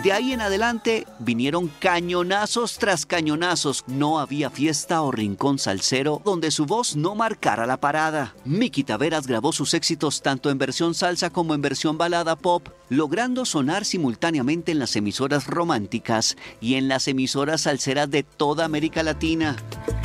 De ahí en adelante vinieron cañonazos tras cañonazos. No había fiesta o rincón salsero donde su voz no marcara la parada. Miki Taveras grabó sus éxitos tanto en versión salsa como en versión balada pop, logrando sonar simultáneamente en las emisoras románticas y en las emisoras salseras de toda América Latina.